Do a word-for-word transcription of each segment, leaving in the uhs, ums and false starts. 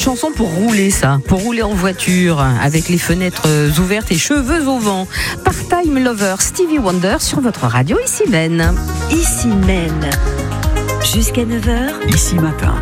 Chanson pour rouler, ça, pour rouler en voiture, avec les fenêtres ouvertes et cheveux au vent. Part-time Lover, Stevie Wonder sur votre radio, ici Ben. Ici Men, jusqu'à neuf heures, Ici Matin.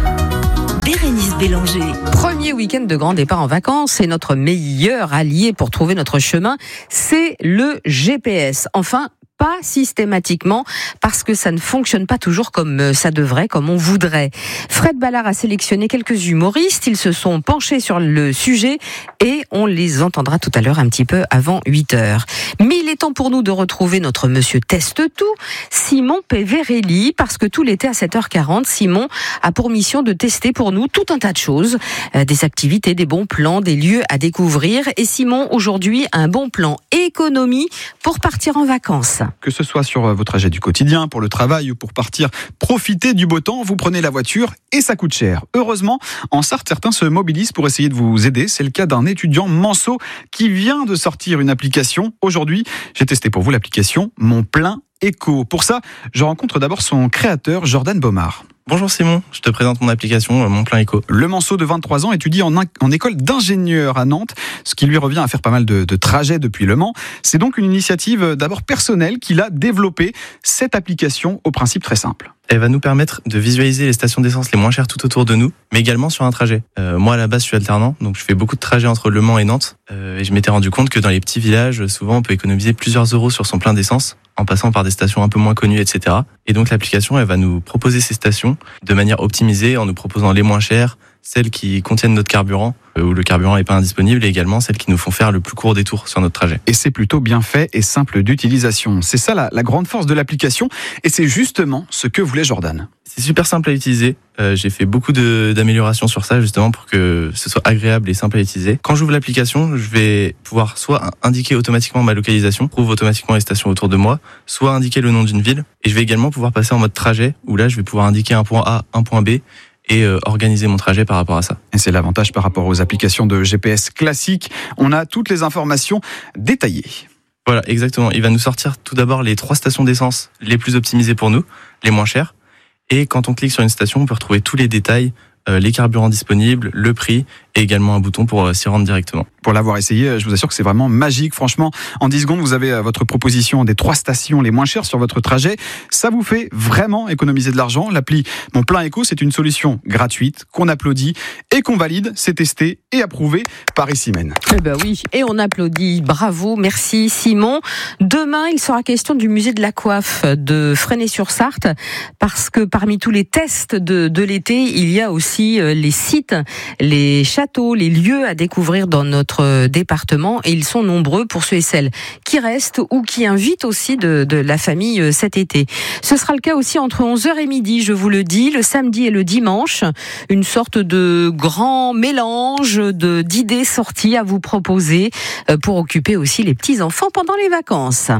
Bérénice Bélanger. Premier week-end de grand départ en vacances, et notre meilleur allié pour trouver notre chemin, c'est le G P S. Enfin, pas systématiquement, parce que ça ne fonctionne pas toujours comme ça devrait, comme on voudrait. Fred Ballard a sélectionné quelques humoristes, ils se sont penchés sur le sujet et on les entendra tout à l'heure un petit peu avant huit heures. Mais il est temps pour nous de retrouver notre monsieur Teste-Tout, Simon Peverelli, parce que tout l'été à sept heures quarante, Simon a pour mission de tester pour nous tout un tas de choses, euh, des activités, des bons plans, des lieux à découvrir. Et Simon, aujourd'hui, un bon plan économie pour partir en vacances. Que ce soit sur vos trajets du quotidien, pour le travail ou pour partir profiter du beau temps, vous prenez la voiture et ça coûte cher. Heureusement, en Sarthe, certains se mobilisent pour essayer de vous aider. C'est le cas d'un étudiant Manceau qui vient de sortir une application. Aujourd'hui, j'ai testé pour vous l'application Mon Plein Éco. Pour ça, je rencontre d'abord son créateur, Jordan Baumard. Bonjour Simon, je te présente mon application Mon Plein Éco. Le Manceau de vingt-trois ans étudie en, en école d'ingénieur à Nantes, ce qui lui revient à faire pas mal de, de trajets depuis Le Mans. C'est donc une initiative d'abord personnelle qu'il a développée, cette application au principe très simple. Elle va nous permettre de visualiser les stations d'essence les moins chères tout autour de nous, mais également sur un trajet. Euh, moi à la base je suis alternant, donc je fais beaucoup de trajets entre Le Mans et Nantes, euh, et je m'étais rendu compte que dans les petits villages, souvent on peut économiser plusieurs euros sur son plein d'essence, en passant par des stations un peu moins connues, et cetera. Et donc l'application, elle va nous proposer ces stations de manière optimisée, en nous proposant les moins chères, celles qui contiennent notre carburant, euh, où le carburant n'est pas indisponible, et également celles qui nous font faire le plus court détour sur notre trajet. Et c'est plutôt bien fait et simple d'utilisation. C'est ça la, la grande force de l'application, et c'est justement ce que voulait Jordan. C'est super simple à utiliser. Euh, j'ai fait beaucoup de, d'améliorations sur ça, justement, pour que ce soit agréable et simple à utiliser. Quand j'ouvre l'application, je vais pouvoir soit indiquer automatiquement ma localisation, trouve automatiquement les stations autour de moi, soit indiquer le nom d'une ville. Et je vais également pouvoir passer en mode trajet, où là, je vais pouvoir indiquer un point A, un point B, et euh, organiser mon trajet par rapport à ça. Et c'est l'avantage par rapport aux applications de G P S classiques. On a toutes les informations détaillées. Voilà, exactement. Il va nous sortir tout d'abord les trois stations d'essence les plus optimisées pour nous, les moins chères. Et quand on clique sur une station, on peut retrouver tous les détails, euh, les carburants disponibles, le prix et également un bouton pour euh, s'y rendre directement. Pour l'avoir essayé, je vous assure que c'est vraiment magique. Franchement, en dix secondes, vous avez votre proposition des trois stations les moins chères sur votre trajet. Ça vous fait vraiment économiser de l'argent. L'appli Mon Plein Éco, c'est une solution gratuite qu'on applaudit et qu'on valide. C'est testé et approuvé par Ici Men. Eh ben oui, et on applaudit. Bravo, merci Simon. Demain, il sera question du musée de la coiffe de Fresnay-sur-Sarthe, parce que parmi tous les tests de, de l'été, il y a aussi les sites, les châteaux, les lieux à découvrir dans notre département, et ils sont nombreux pour ceux et celles qui restent ou qui invitent aussi de, de la famille cet été. Ce sera le cas aussi entre onze heures et midi, je vous le dis, le samedi et le dimanche, une sorte de grand mélange de, d'idées sorties à vous proposer pour occuper aussi les petits-enfants pendant les vacances.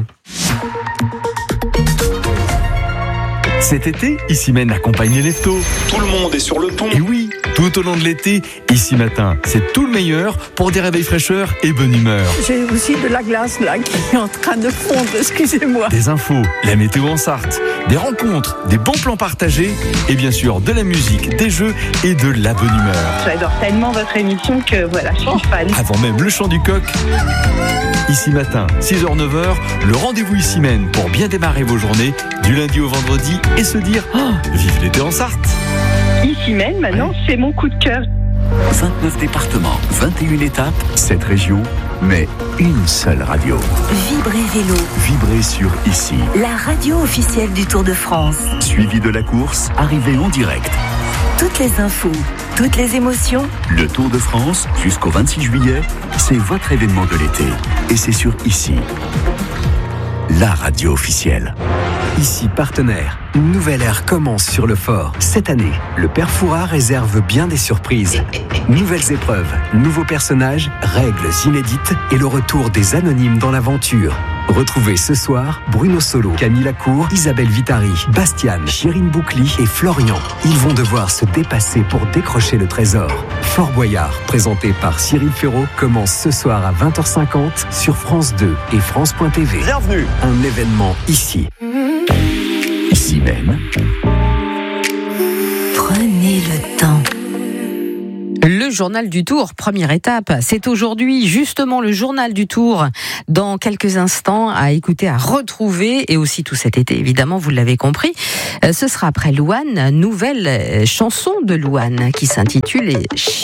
Cet été, Ici Men accompagne les leftos. Tout le monde est sur le pont. Et oui, tout au long de l'été, Ici Matin, c'est tout le meilleur pour des réveils fraîcheur et bonne humeur. J'ai aussi de la glace là qui est en train de fondre, excusez-moi. Des infos, la météo en Sarthe, des rencontres, des bons plans partagés et bien sûr de la musique, des jeux et de la bonne humeur. J'adore tellement votre émission que voilà, je suis fan. Avant même le chant du coq. Ici Matin, six heures neuf heures, le rendez-vous Ici Men pour bien démarrer vos journées du lundi au vendredi et se dire oh, vive l'été en Sarthe. Ici même, maintenant, ouais. C'est mon coup de cœur. vingt-neuf départements, vingt et une étapes, sept régions, mais une seule radio. Vibrez Vélo. Vibrez sur Ici. La radio officielle du Tour de France. Suivi de la course, arrivée en direct. Toutes les infos, toutes les émotions. Le Tour de France, jusqu'au vingt-six juillet, c'est votre événement de l'été. Et c'est sur Ici. La radio officielle. Ici partenaire, une nouvelle ère commence sur le fort. Cette année, le Père Fouras réserve bien des surprises. Nouvelles épreuves, nouveaux personnages, règles inédites et le retour des anonymes dans l'aventure. Retrouvez ce soir Bruno Solo, Camille Lacour, Isabelle Vitari, Bastiane, Chirine Boucli et Florian. Ils vont devoir se dépasser pour décrocher le trésor. Fort Boyard, présenté par Cyril Ferraud, commence ce soir à vingt heures cinquante sur France deux et France point T V. Bienvenue. Un événement ici. Ici même. Prenez le temps. Le journal du Tour, première étape. C'est aujourd'hui justement le journal du Tour. Dans quelques instants, à écouter, à retrouver, et aussi tout cet été, évidemment, vous l'avez compris. Ce sera après Louane, nouvelle chanson de Louane qui s'intitule « Les chiens ».